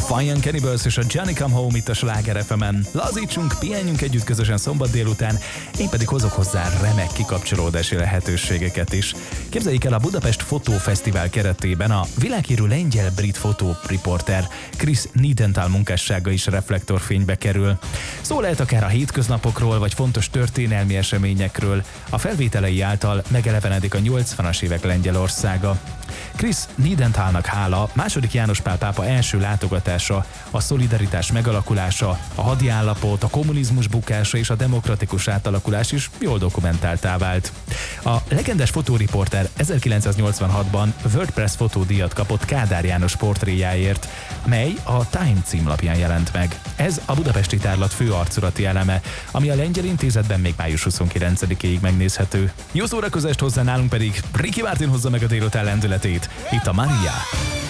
Fire Cannibals és a Johnny Come Home itt a Sláger FM-en. Lazítsunk, pihenjünk együtt közösen szombat délután, én pedig hozok hozzá remek kikapcsolódási lehetőségeket is. Képzeljék el, a Budapest Fotófesztivál keretében a világhírű lengyel-brit fotóriporter Chris Niedenthal munkássága is reflektorfénybe kerül. Szó lehet akár a hétköznapokról, vagy fontos történelmi eseményekről. A felvételei által megelevenedik a 80-as évek Lengyelországa. Chris Niedenthalnak hála II. János Pál pápa első látogatása, a szolidaritás megalakulása, a hadiállapot, a kommunizmus bukása és a demokratikus átalakulás is jól dokumentáltá vált. A legendás fotóriporter 1986-ban WordPress fotódíjat kapott Kádár János portréjáért, mely a Time címlapján jelent meg. Ez a budapesti tárlat fő arculati eleme, ami a Lengyel Intézetben még május 29-ig megnézhető. Jó szórakozást hozzá, nálunk pedig Ricky Martin hozza meg a délután lendületét. Itt a Maria.